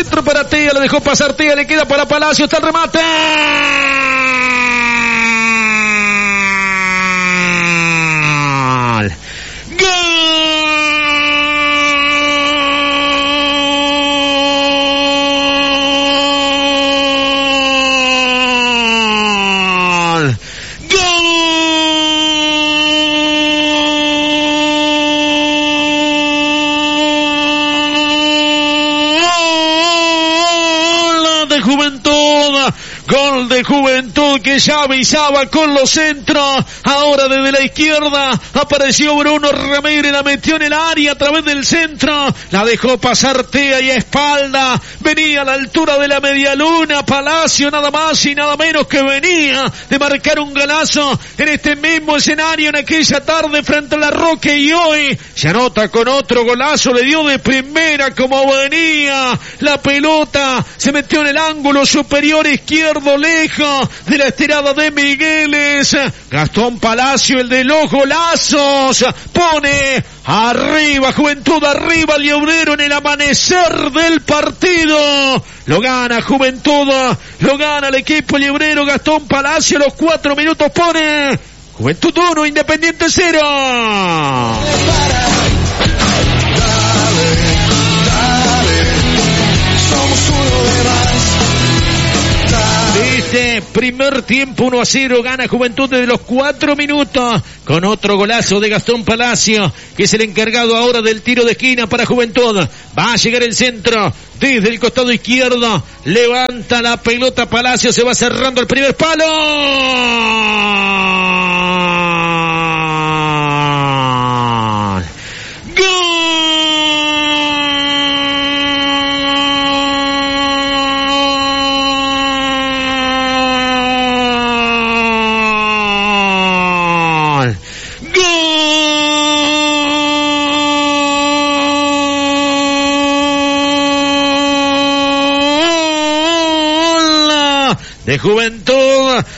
centro para Tea, le dejó pasar Tea, le queda para Palacio, está el remate. Gol de Juventud que ya avisaba con los centros. Ahora desde la izquierda apareció Bruno Ramírez, la metió en el área a través del centro, la dejó pasar Tea y a espalda. Venía a la altura de la medialuna Palacio, nada más y nada menos que venía de marcar un golazo en este mismo escenario en aquella tarde frente a la Roque, y hoy se anota con otro golazo. Le dio de primera como venía, la pelota se metió en el ángulo superior izquierdo, lejos de la estirada de Migueles. Gastón Palacio, el de los golazos, pone arriba Juventud, arriba el Obrero en el amanecer del partido. Lo gana Juventud, lo gana el equipo Obrero. Gastón Palacio, los 4 minutos pone Juventud 1, Independiente 0. Este primer tiempo 1-0 gana Juventud desde los 4 minutos con otro golazo de Gastón Palacio, que es el encargado ahora del tiro de esquina para Juventud. Va a llegar el centro desde el costado izquierdo, levanta la pelota Palacio, se va cerrando el primer palo. De Juventud